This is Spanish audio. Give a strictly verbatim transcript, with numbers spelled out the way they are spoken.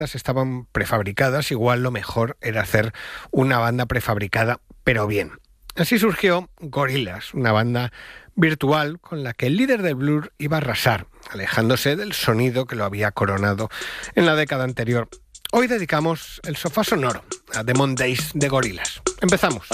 estaban prefabricadas, igual lo mejor era hacer una banda prefabricada, pero bien. Así surgió Gorillaz, una banda virtual con la que el líder de Blur iba a arrasar, alejándose del sonido que lo había coronado en la década anterior. Hoy dedicamos el sofá sonoro a Demon Days de Gorillaz. Empezamos.